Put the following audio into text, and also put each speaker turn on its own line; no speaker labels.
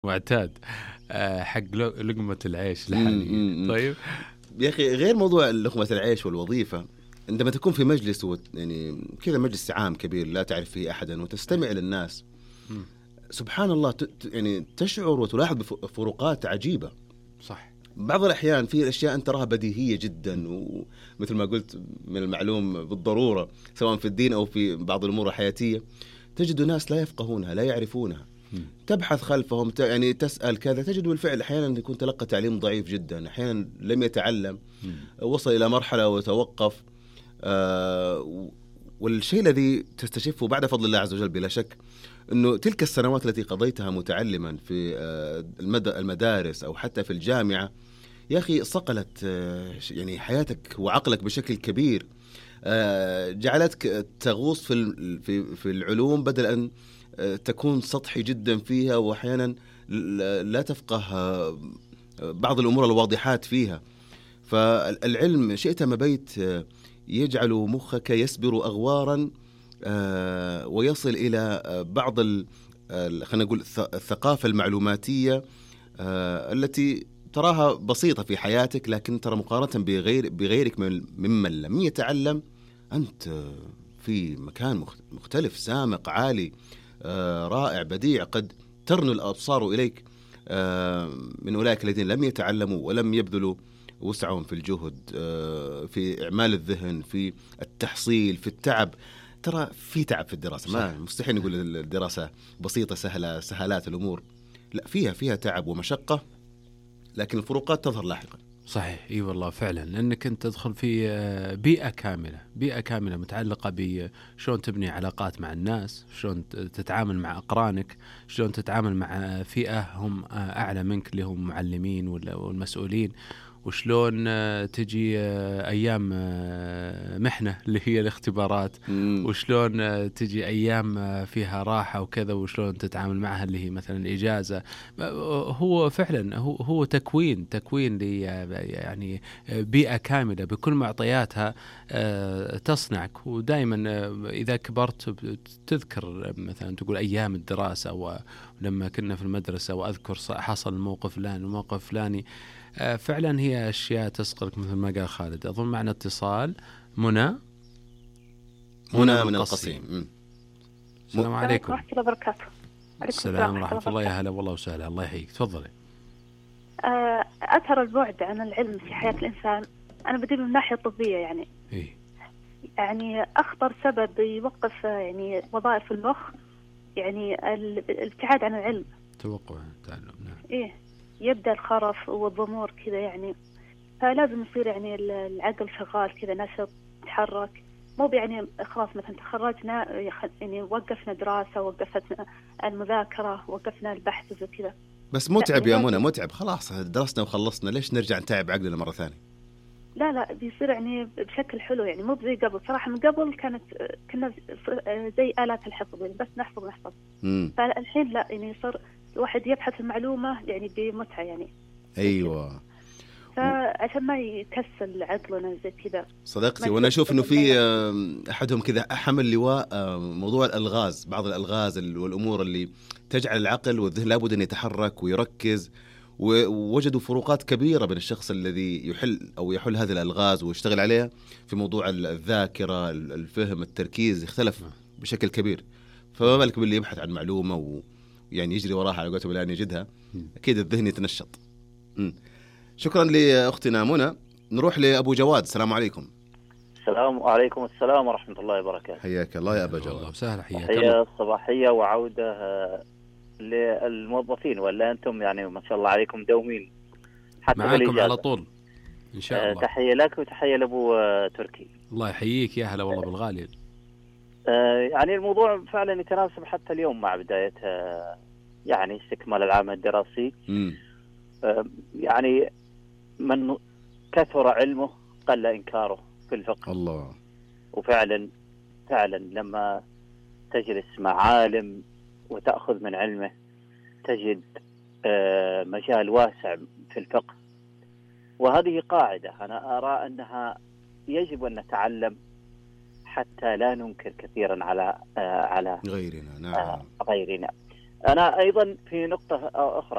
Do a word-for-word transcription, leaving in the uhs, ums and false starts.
معتاد آه، حق لق- لقمة العيش الحالية. طيب
يا أخي غير موضوع لقمة العيش والوظيفة، عندما تكون في مجلس وت... يعني كذا مجلس عام كبير لا تعرف فيه أحدا وتستمع للناس،
مم.
سبحان الله ت... ت- يعني تشعر وتلاحظ بفروقات عجيبة.
صح.
بعض الأحيان في أشياء أنت تراها بديهية جدا، ومثل ما قلت من المعلوم بالضرورة سواء في الدين أو في بعض الأمور الحياتية، تجد ناس لا يفقهونها لا يعرفونها.
مم.
تبحث خلفهم ت... يعني تسأل كذا، تجد بالفعل أحيانا يكون تلقى تعليم ضعيف جدا، أحيانا لم يتعلم،
مم.
وصل إلى مرحلة وتوقف. آه والشيء الذي تستشفه بعد فضل الله عز وجل بلا شك أنه تلك السنوات التي قضيتها متعلما في آه المد... المدارس أو حتى في الجامعة، يا أخي صقلت آه يعني حياتك وعقلك بشكل كبير. آه جعلتك تغوص في ال- في في العلوم بدل أن آه تكون سطحي جدا فيها، وأحيانا ل- لا تفقه آه بعض الأمور الواضحات فيها. فالعلم شئت ما بيت آه، يجعل مخك يسبر أغوارا، آه، ويصل إلى آه، بعض ال- ال- خلينا نقول الث- الثقافة المعلوماتية آه، التي تراها بسيطة في حياتك، لكن ترى مقارنة بغير بغيرك من- ممن لم يتعلم، أنت في مكان مخت- مختلف سامق عالي، آه، رائع بديع، قد ترنو الأبصار إليك آه، من أولئك الذين لم يتعلموا ولم يبذلوا وسعهم في الجهد، آه، في إعمال الذهن، في التحصيل، في التعب. ترى في تعب في الدراسة، ما مستحيل نقول الدراسة بسيطة سهلة سهلات الأمور، لا فيها فيها تعب ومشقة، لكن الفروقات تظهر لاحقا.
صحيح، اي والله فعلا، لانك انت تدخل في آه، بيئه كامله، بيئه كامله متعلقه بشلون تبني علاقات مع الناس، شلون ت- تتعامل مع اقرانك، شلون تتعامل مع فئه هم آه، اعلى منك اللي هم معلمين ولا- والمسؤولين، وشلون آه، تجي آه، ايام آه، محنه اللي هي الاختبارات،
مم.
وشلون آه، تجي ايام آه، فيها راحه وكذا، وشلون تتعامل معها اللي هي مثلا الاجازه. هو فعلا هو هو تكوين تكوين ل يعني بيئة كاملة بكل معطياتها آه، تصنعك. ودائما آه، إذا كبرت تذكر مثلا تقول أيام الدراسة، ولما كنا في المدرسة وأذكر حصل موقف فلان وموقف فلاني. آه، فعلا هي أشياء تسقلك مثل ما قال خالد. أظن معنا اتصال. منى
منى
منى
من
القصيم.
القصيم.
السلام عليكم.
ورحمة الله وبركاته.
السلام ورحمة الله، يا هلا والله وسهلا، الله يحييك، تفضلي.
آه، أثر البعد عن العلم في حياة الإنسان، أنا بدي من الناحية الطبية يعني
إيه؟
يعني أخطر سبب يوقف آه، يعني وظائف المخ، يعني ال- الابتعاد عن العلم.
توقع تعلم. نعم.
إيه، يبدأ الخرف والضمور كذا يعني، فلازم يصير يعني ال- العقل شغال كذا، نشط، يتحرك. مو يعني خلاص مثلا تخرجنا يخ- يعني وقفنا دراسة، وقفتنا المذاكرة، وقفنا البحث وزي كذا.
بس متعب
لا،
يا
يعني
منى،
لازم-
متعب، خلاص درسنا وخلصنا، ليش نرجع نتعب عقلنا مرة ثانية؟
لا لا بيصير يعني بشكل حلو، يعني مو زي قبل. صراحة من قبل كانت كنا زي آلات الحفظ، يعني بس نحفظ نحفظ.
مم.
فالحين لا، يعني صار الواحد يبحث المعلومة يعني بمتعة يعني.
أيوة.
فعشان ما يكسل عقلنا زي كذا.
صدقتي، وانا اشوف انه في آم، احدهم كذا حمل لواء آم، موضوع الالغاز، بعض الالغاز ال- والامور اللي تجعل العقل والذهن لابد ان يتحرك ويركز، و- ووجدوا فروقات كبيره بين الشخص الذي يحل او يحل هذه الالغاز ويشتغل عليها في موضوع ال- الذاكره، ال- الفهم، التركيز، يختلف بشكل كبير. فما بالك باللي يبحث عن معلومه ويعني يجري وراها على قولتهم الان يجدها، اكيد الذهن يتنشط. م. شكرا لاختنا منى. نروح لابو جواد. السلام عليكم.
السلام عليكم. السلام ورحمة الله وبركاته.
حياك الله يا أبا
الله
جواد.
وسهلا، حياك
تحية
الله.
صباحية وعودة آه، للموظفين، ولا أنتم يعني ما شاء الله عليكم دومين حتى
معاكم
بالإجازة.
على طول إن شاء
آه،
الله.
تحية لك وتحية لأبو آه، تركي.
الله يحييك، يا هلا والله بالغالي.
آه، يعني الموضوع فعلا يتناسب حتى اليوم مع بداية آه، يعني استكمال العام الدراسي.
مم.
آه، يعني من كثر علمه قل إنكاره في الفقه.
الله.
وفعلا فعلا لما تجلس مع عالم وتأخذ من علمه تجد آه، مجال واسع في الفقه. وهذه قاعدة أنا أرى أنها يجب أن نتعلم حتى لا ننكر كثيرا على آه، على
غيرنا. نعم.
آه، غيرنا. أنا أيضا في نقطة أخرى